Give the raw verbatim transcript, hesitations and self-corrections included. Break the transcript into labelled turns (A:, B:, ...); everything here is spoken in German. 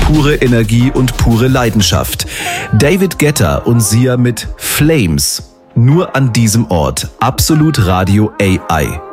A: pure Energie und pure Leidenschaft. David Guetta und Sia mit Flames. Nur an diesem Ort. Absolut Radio A I.